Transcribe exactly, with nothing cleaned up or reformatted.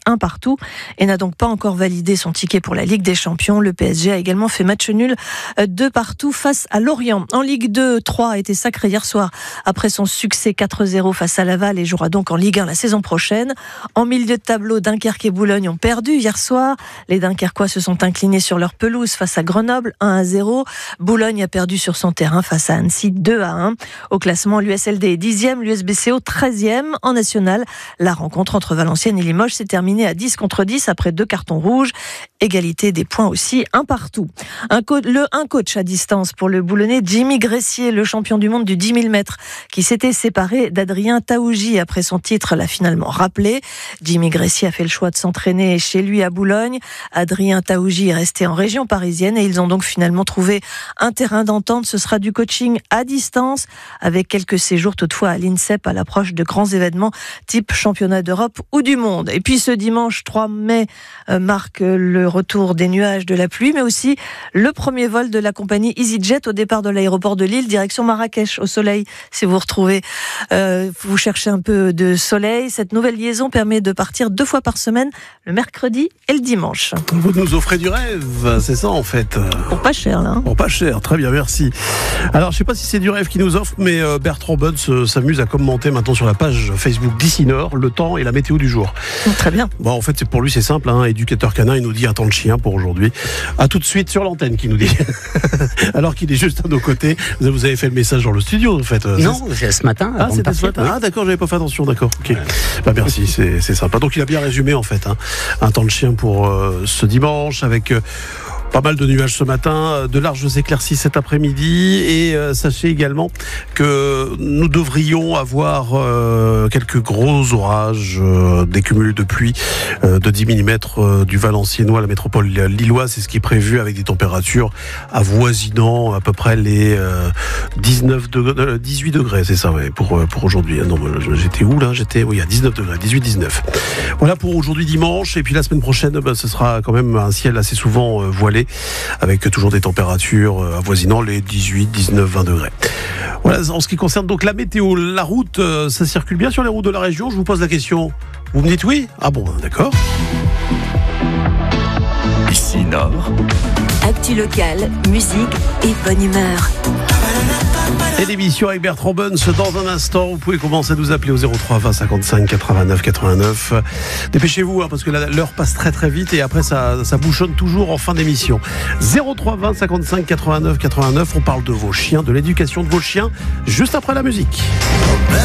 un partout et n'a donc pas encore validé son ticket pour la Ligue des Champions. Le P S G a également fait match nul de partout face à Lorient. En Ligue deux, Troyes a été sacré hier soir après son succès quatre zéro face à Laval et jouera donc en Ligue un la saison prochaine. En milieu de tableau, Dunkerque et Boulogne ont perdu hier soir. Les Dunkerquois se sont inclinés sur leur pelouse face à Grenoble un à zéro. Boulogne a perdu sur son terrain face à Annecy deux à un. Au classement, l'U S L D est dixième, l'U S B C O treizième. En national, la rencontre entre Valenciennes et Limoges s'est terminée à dix contre dix après deux cartons rouges. Égalité des points aussi, un partout. Un co- le un coach à distance pour le Boulonnais Jimmy Gressier, le champion du monde du dix mille mètres, qui s'était séparé d'Adrien Taouji après son titre, l'a finalement rappelé. Jimmy Gressier a fait le choix de s'entraîner chez lui à Boulogne. Adrien Taouji est resté en région parisienne et ils ont donc finalement trouvé un terrain d'entente. Ce sera du coaching à distance avec quelques séjours toutefois à l'INSEP à l'approche de grands événements type championnat d'Europe ou du monde. Et puis ce dimanche trois mai euh, marque le retour des nuages, de la pluie, mais aussi le premier vol de la compagnie EasyJet au départ de l'aéroport de Lille, direction Marrakech, au soleil. Si vous retrouvez, euh, vous cherchez un peu de soleil, cette nouvelle liaison permet de partir deux fois par semaine, le mercredi et le dimanche. Vous nous offrez du rêve, c'est ça en fait. Pour pas cher là. Hein. Pour pas cher, très bien, merci. Alors je sais pas si c'est du rêve qui nous offre, mais Bertrand Bonne s'amuse à commenter maintenant sur la page Facebook d'Ici Nord le temps et la météo du jour. Très bien. Bon, en fait, c'est pour lui c'est simple, hein, éducateur canin, il nous dit un temps de chien pour aujourd'hui. À tout de suite sur l'antenne qui nous dit. Alors qu'il est juste à nos côtés. Vous avez fait le message dans le studio en fait. Non, c'est ce matin. Ah, c'était ce matin. Oui. Ah, d'accord, j'avais pas fait attention, d'accord. Ok. Ouais. Bah merci, c'est, c'est sympa. Donc il a bien résumé en fait, hein, un temps de chien pour euh, ce dimanche avec. Euh, Pas mal de nuages ce matin, de larges éclaircies cet après-midi et euh, sachez également que nous devrions avoir euh, quelques gros orages, euh, des cumuls de pluie euh, de dix millimètres euh, du Valenciennois à la métropole lilloise. C'est ce qui est prévu avec des températures avoisinant à peu près les euh, dix-neuf degrés, dix-huit degrés, c'est ça ouais, pour, pour aujourd'hui. Non, j'étais où là J'étais oui, à dix-neuf degrés, dix-huit dix-neuf. Voilà pour aujourd'hui dimanche et puis la semaine prochaine, bah, ce sera quand même un ciel assez souvent euh, voilé, avec toujours des températures avoisinant les dix-huit, dix-neuf, vingt degrés. Voilà, en ce qui concerne donc la météo, la route, ça circule bien sur les routes de la région. Je vous pose la question. Vous me dites oui ? Ah bon, d'accord. Ici Nord. Actu locale, musique et bonne humeur. Et l'émission avec Bertrand Bonne dans un instant. Vous pouvez commencer à nous appeler au zéro trois vingt cinquante-cinq quatre-vingt-neuf quatre-vingt-neuf. Dépêchez-vous hein, parce que l'heure passe très très vite et après ça, ça bouchonne toujours en fin d'émission. zéro trois vingt cinquante-cinq quatre-vingt-neuf quatre-vingt-neuf. On parle de vos chiens, de l'éducation de vos chiens juste après la musique.